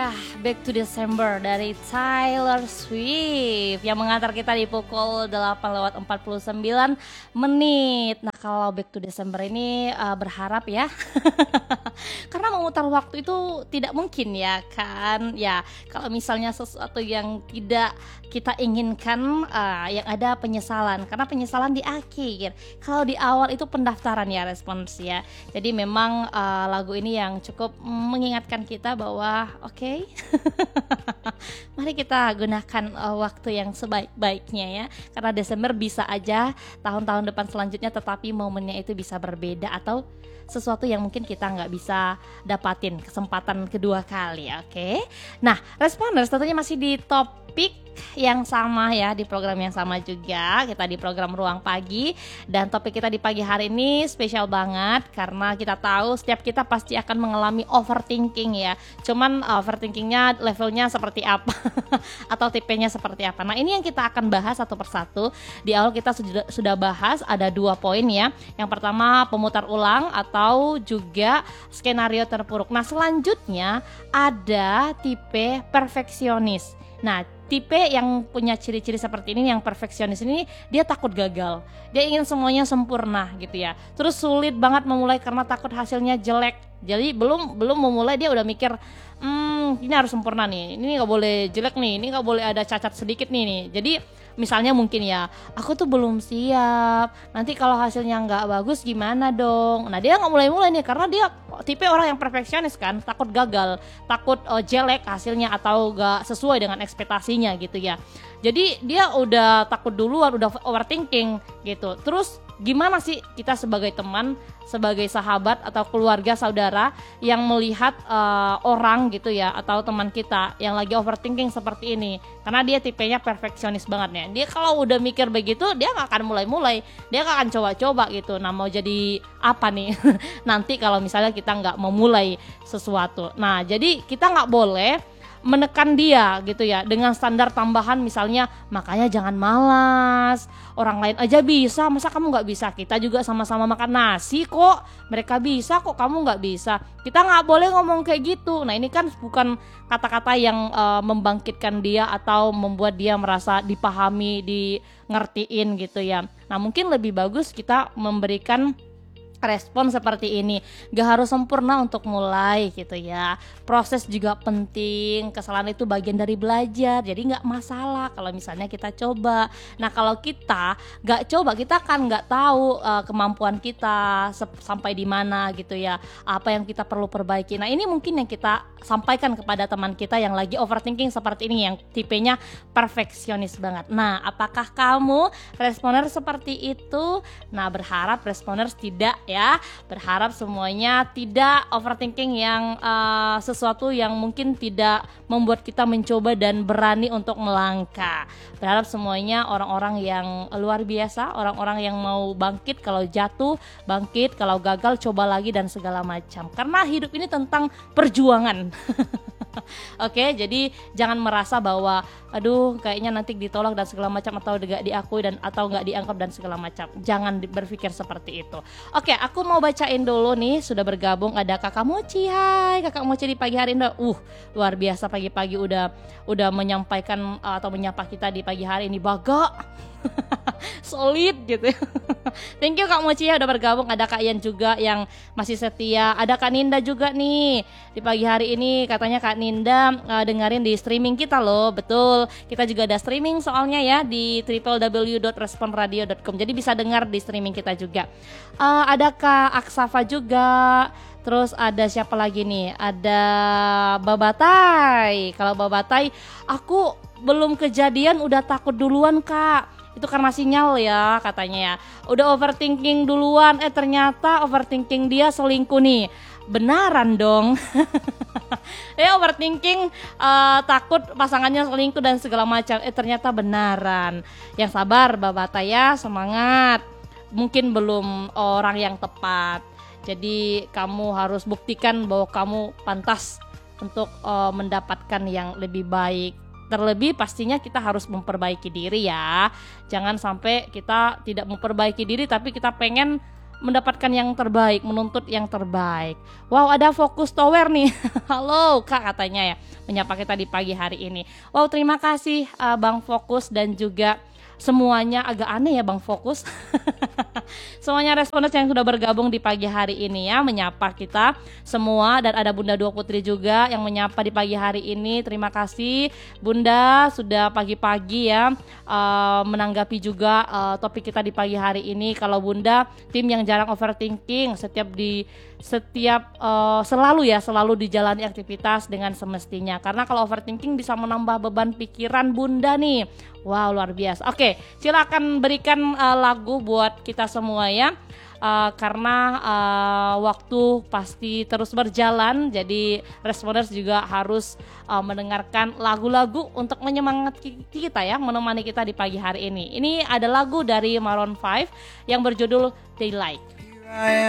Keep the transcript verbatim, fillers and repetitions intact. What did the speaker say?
Ya, Back to December dari Taylor Swift yang mengantar kita di pukul delapan lewat empat puluh sembilan menit. Nah, kalau Back to December ini uh, berharap ya karena memutar waktu itu tidak mungkin ya kan. Ya, kalau misalnya sesuatu yang tidak kita inginkan, uh, yang ada penyesalan, karena penyesalan di akhir. Kalau di awal itu pendaftaran ya, respons ya. Jadi memang uh, lagu ini yang cukup mengingatkan kita bahwa oke okay, mari kita gunakan uh, waktu yang sebaik-baiknya ya. Karena Desember bisa aja tahun-tahun depan selanjutnya, tetapi momennya itu bisa berbeda atau sesuatu yang mungkin kita nggak bisa dapatin kesempatan kedua kali. Oke, okay? Nah, responders tentunya masih di topik yang sama ya, di program yang sama juga. Kita di program Ruang Pagi, dan topik kita di pagi hari ini spesial banget karena kita tahu setiap kita pasti akan mengalami overthinking ya. Cuman overthinkingnya levelnya seperti apa atau tipenya seperti apa. Nah, ini yang kita akan bahas satu persatu. Di awal kita sudah, sudah bahas ada dua poin ya. Yang pertama pemutar ulang atau juga skenario terpuruk. Nah, selanjutnya ada tipe perfeksionis. Nah, tipe yang punya ciri-ciri seperti ini, yang perfeksionis ini, dia takut gagal. Dia ingin semuanya sempurna gitu ya. Terus sulit banget memulai karena takut hasilnya jelek. Jadi belum belum memulai dia udah mikir, hmm, ini harus sempurna nih, ini nggak boleh jelek nih, ini nggak boleh ada cacat sedikit nih nih. Jadi misalnya mungkin ya, aku tuh belum siap, nanti kalau hasilnya nggak bagus gimana dong. Nah, dia nggak mulai-mulai nih karena dia tipe orang yang perfeksionis kan, takut gagal, takut uh, jelek hasilnya atau nggak sesuai dengan ekspektasinya gitu ya. Jadi dia udah takut duluan, udah overthinking gitu. Terus gimana sih kita sebagai teman, sebagai sahabat atau keluarga saudara yang melihat uh, orang gitu ya, atau teman kita yang lagi overthinking seperti ini, karena dia tipenya perfeksionis banget ya. Dia kalau udah mikir begitu, dia gak akan mulai-mulai, dia gak akan coba-coba gitu. Nah, mau jadi apa nih nanti kalau misalnya kita gak memulai sesuatu. Nah, jadi kita gak boleh menekan dia gitu ya dengan standar tambahan, misalnya makanya jangan malas, orang lain aja bisa, masa kamu nggak bisa? Kita juga sama-sama makan nasi kok, mereka bisa kok, kamu nggak bisa. Kita nggak boleh ngomong kayak gitu. Nah, ini kan bukan kata-kata yang uh, membangkitkan dia atau membuat dia merasa dipahami, di ngertiin gitu ya. Nah, mungkin lebih bagus kita memberikan respon seperti ini. Gak harus sempurna untuk mulai gitu ya. Proses juga penting. Kesalahan itu bagian dari belajar. Jadi gak masalah kalau misalnya kita coba. Nah, kalau kita gak coba, kita kan gak tahu uh, kemampuan kita se- sampai di mana gitu ya. Apa yang kita perlu perbaiki. Nah, ini mungkin yang kita sampaikan kepada teman kita yang lagi overthinking seperti ini, yang tipenya perfeksionis banget. Nah, apakah kamu responer seperti itu? Nah, berharap responers tidak ya, berharap semuanya tidak overthinking yang uh, sesuatu yang mungkin tidak membuat kita mencoba dan berani untuk melangkah. Berharap semuanya orang-orang yang luar biasa, orang-orang yang mau bangkit kalau jatuh, bangkit kalau gagal, coba lagi dan segala macam. Karena hidup ini tentang perjuangan. Oke, jadi jangan merasa bahwa aduh kayaknya nanti ditolak dan segala macam, atau gak diakui dan atau gak dianggap dan segala macam. Jangan berpikir seperti itu. Oke, aku mau bacain dulu nih, sudah bergabung ada Kakak Mochi. Hai Kakak Mochi di pagi hari ini. Uh, luar biasa pagi-pagi udah udah menyampaikan uh, atau menyapa kita di pagi hari ini. Baga solid gitu ya. Thank you Kak Mochi ya udah bergabung. Ada Kak Ian juga yang masih setia. Ada Kak Ninda juga nih di pagi hari ini. Katanya Kak Ninda uh, dengerin di streaming kita loh. Betul, kita juga ada streaming soalnya ya di w w w dot respon radio dot com. Jadi bisa dengar di streaming kita juga. uh, Ada Kak Aksafa juga. Terus ada siapa lagi nih? Ada Babatai. Kalau Babatai, aku belum kejadian udah takut duluan Kak. Itu karena sinyal ya katanya ya. Udah overthinking duluan, eh ternyata overthinking dia selingkuh nih. Benaran dong. Ya overthinking uh, takut pasangannya selingkuh dan segala macam. Eh ternyata benaran. Yang sabar Babata ya, semangat. Mungkin belum orang yang tepat. Jadi kamu harus buktikan bahwa kamu pantas untuk uh, mendapatkan yang lebih baik. Terlebih pastinya kita harus memperbaiki diri ya. Jangan sampai kita tidak memperbaiki diri tapi kita pengen mendapatkan yang terbaik, menuntut yang terbaik. Wow, ada Fokus Tower nih. Halo Kak katanya ya. menyapa kita di pagi hari ini. Wow, terima kasih uh, Bang Fokus dan juga semuanya. Agak aneh ya Bang Fokus. Semuanya responders yang sudah bergabung di pagi hari ini ya, menyapa kita semua. Dan ada Bunda Dua Putri juga yang menyapa di pagi hari ini. Terima kasih Bunda sudah pagi-pagi ya uh, menanggapi juga uh, topik kita di pagi hari ini. Kalau Bunda tim yang jarang overthinking, setiap di setiap uh, selalu ya selalu dijalani aktivitas dengan semestinya, karena kalau overthinking bisa menambah beban pikiran Bunda nih. Wow, luar biasa. Oke, silakan berikan uh, lagu buat kita semua ya, uh, karena uh, waktu pasti terus berjalan, jadi responders juga harus uh, mendengarkan lagu-lagu untuk menyemangati kita ya, menemani kita di pagi hari ini. Ini ada lagu dari Maroon five yang berjudul Daylight.